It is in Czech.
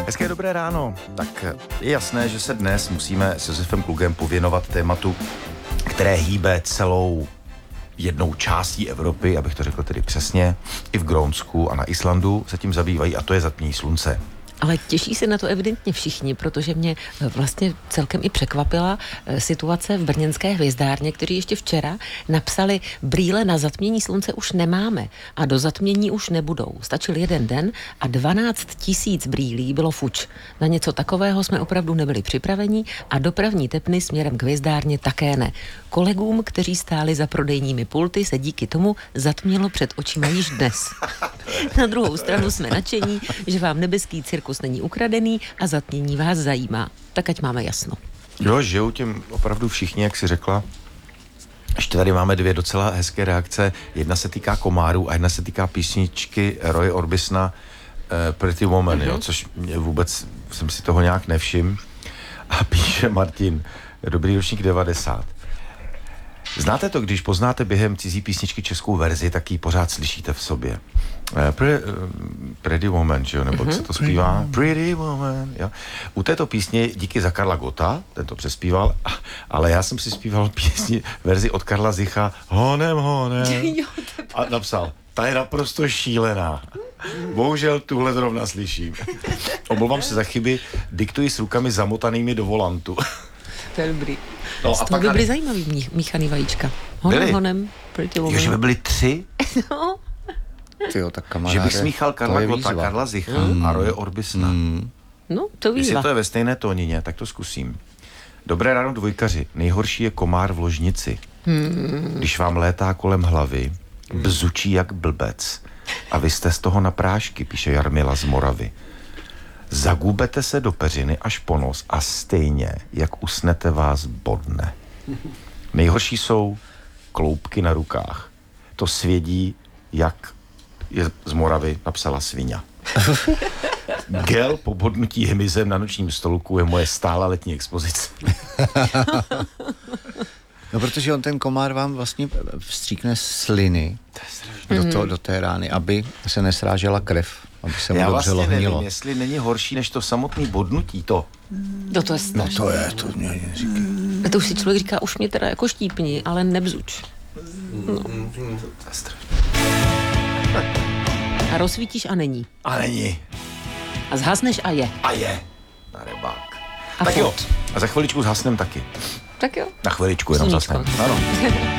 Hezké dobré ráno. Tak je jasné, že se dnes musíme s Josefem Klugem pověnovat tématu, které hýbe celou jednou částí Evropy, abych to řekl tedy přesně. I v Grónsku a na Islandu se tím zabývají, a to je zatmění slunce. Ale těší se na to evidentně všichni, protože mě vlastně celkem i překvapila situace v brněnské hvězdárně, kteří ještě včera napsali: brýle na zatmění slunce už nemáme a do zatmění už nebudou. Stačil jeden den a 12 000 brýlí bylo fuč. Na něco takového jsme opravdu nebyli připraveni a dopravní tepny směrem k hvězdárně také ne. Kolegům, kteří stáli za prodejními pulty, se díky tomu zatmělo před očima již dnes. Na druhou stranu jsme nadšení, že vám nebeský cirkus není ukradený a zatmění vás zajímá. Tak ať máme jasno. Jo, žijou tím opravdu všichni, jak si řekla. Ještě tady máme dvě docela hezké reakce. Jedna se týká komárů a jedna se týká písničky Roye Orbisona Pretty Woman, jo, což mě vůbec jsem si toho nějak nevšiml. A píše Martin, dobrý ročník 90. Znáte to, když poznáte během cizí písničky českou verzi, tak ji pořád slyšíte v sobě. Pretty Woman, že jo, nebo jak se to zpívá? Pretty Woman, jo. U této písně díky za Karla Gotta, ten to přespíval, ale já jsem si zpíval verzi od Karla Zicha Honem, a napsal, ta je naprosto šílená. Bohužel tuhle zrovna slyším. Omlouvám se za chyby, diktuji s rukami zamotanými do volantu. To je dobrý. No, a pak by byly zajímavý míchaný vajíčka. Honem, Pretty Woman. Jo, že by byly 3? No. Tyjo, tak kamaráde, že bych smíchal Karla Gotta, Karla Zicha a Roye Orbisona. No, to výzva. Jestli to je ve stejné tónině, tak to zkusím. Dobré ráno, dvojkaři. Nejhorší je komár v ložnici. Když vám létá kolem hlavy, bzučí jak blbec a vy jste z toho na prášky, píše Jarmila z Moravy. Zagubete se do peřiny až po nos a stejně, jak usnete, vás bodne. Nejhorší jsou kloubky na rukách. To svědí, jak je z Moravy napsala sviňa. Gel po bodnutí hmyzem na nočním stolku je moje stála letní expozice. No, protože on ten komár vám vlastně vstříkne sliny do té rány, aby se nesrážela krev, aby se mu dobře lohnilo. Já vlastně nevím, jestli není horší než to samotné bodnutí, to. No to je strašné. No to mě říká. A to už si člověk říká, už mě teda jako štípni, ale nebzuč. No. To je strašné. A rozsvítíš a není. A není. A zhasneš a je. A je. Na rybák. A tak furt. jo. A za chviličku zhasnem taky. Tak jo. Na chviličku jenom zhasnem. Ano.